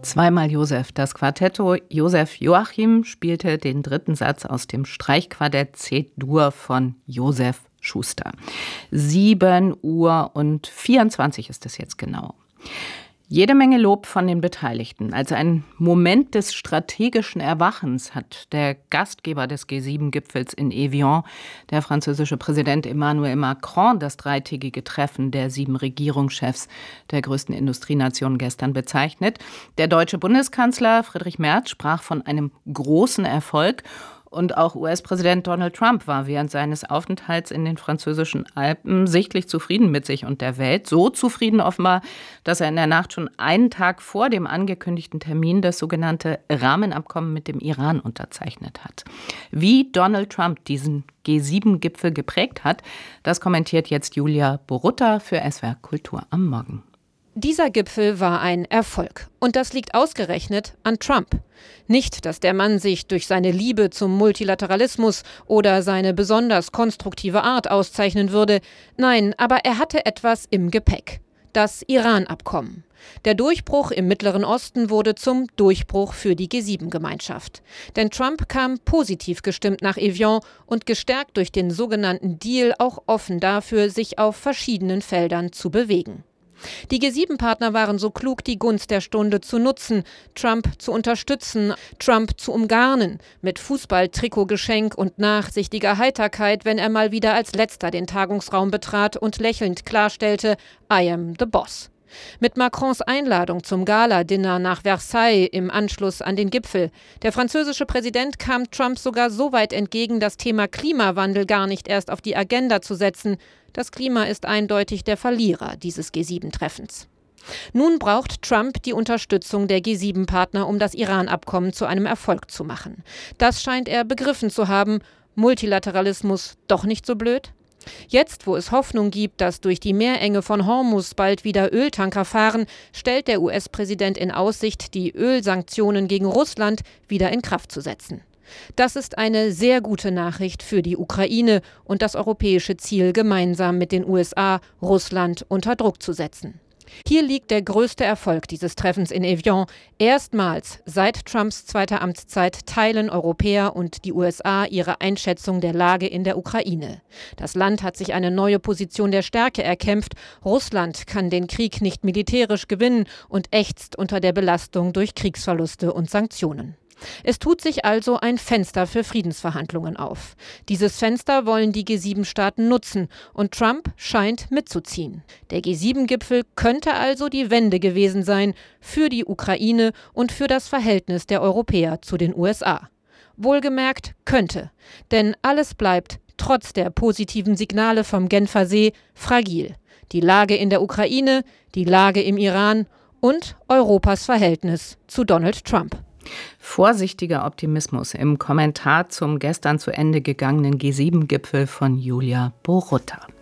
Zweimal Josef. Das Quartetto Josef Joachim spielte den dritten Satz aus dem Streichquartett C-Dur von Josef Schuster. 7:24 ist es jetzt genau. Jede Menge Lob von den Beteiligten. Als ein Moment des strategischen Erwachens hat der Gastgeber des G7-Gipfels in Evian, der französische Präsident Emmanuel Macron, das dreitägige Treffen der 7 Regierungschefs der größten Industrienationen gestern bezeichnet. Der deutsche Bundeskanzler Friedrich Merz sprach von einem großen Erfolg. Und auch US-Präsident Donald Trump war während seines Aufenthalts in den französischen Alpen sichtlich zufrieden mit sich und der Welt. So zufrieden offenbar, dass er in der Nacht schon einen Tag vor dem angekündigten Termin das sogenannte Rahmenabkommen mit dem Iran unterzeichnet hat. Wie Donald Trump diesen G7-Gipfel geprägt hat, das kommentiert jetzt Julia Borutta für SWR Kultur am Morgen. Dieser Gipfel war ein Erfolg. Und das liegt ausgerechnet an Trump. Nicht, dass der Mann sich durch seine Liebe zum Multilateralismus oder seine besonders konstruktive Art auszeichnen würde. Nein, aber er hatte etwas im Gepäck. Das Iran-Abkommen. Der Durchbruch im Mittleren Osten wurde zum Durchbruch für die G7-Gemeinschaft. Denn Trump kam positiv gestimmt nach Evian und gestärkt durch den sogenannten Deal auch offen dafür, sich auf verschiedenen Feldern zu bewegen. Die G7-Partner waren so klug, die Gunst der Stunde zu nutzen, Trump zu unterstützen, Trump zu umgarnen, mit Fußball-Trikotgeschenk und nachsichtiger Heiterkeit, wenn er mal wieder als Letzter den Tagungsraum betrat und lächelnd klarstellte, I am the boss. Mit Macrons Einladung zum Gala-Dinner nach Versailles im Anschluss an den Gipfel. Der französische Präsident kam Trump sogar so weit entgegen, das Thema Klimawandel gar nicht erst auf die Agenda zu setzen. Das Klima ist eindeutig der Verlierer dieses G7-Treffens. Nun braucht Trump die Unterstützung der G7-Partner, um das Iran-Abkommen zu einem Erfolg zu machen. Das scheint er begriffen zu haben. Multilateralismus doch nicht so blöd? Jetzt, wo es Hoffnung gibt, dass durch die Meerenge von Hormuz bald wieder Öltanker fahren, stellt der US-Präsident in Aussicht, die Ölsanktionen gegen Russland wieder in Kraft zu setzen. Das ist eine sehr gute Nachricht für die Ukraine und das europäische Ziel, gemeinsam mit den USA Russland unter Druck zu setzen. Hier liegt der größte Erfolg dieses Treffens in Evian. Erstmals seit Trumps zweiter Amtszeit teilen Europäer und die USA ihre Einschätzung der Lage in der Ukraine. Das Land hat sich eine neue Position der Stärke erkämpft. Russland kann den Krieg nicht militärisch gewinnen und ächzt unter der Belastung durch Kriegsverluste und Sanktionen. Es tut sich also ein Fenster für Friedensverhandlungen auf. Dieses Fenster wollen die G7-Staaten nutzen und Trump scheint mitzuziehen. Der G7-Gipfel könnte also die Wende gewesen sein für die Ukraine und für das Verhältnis der Europäer zu den USA. Wohlgemerkt könnte, denn alles bleibt, trotz der positiven Signale vom Genfer See, fragil. Die Lage in der Ukraine, die Lage im Iran und Europas Verhältnis zu Donald Trump. Vorsichtiger Optimismus im Kommentar zum gestern zu Ende gegangenen G7-Gipfel von Julia Borutta.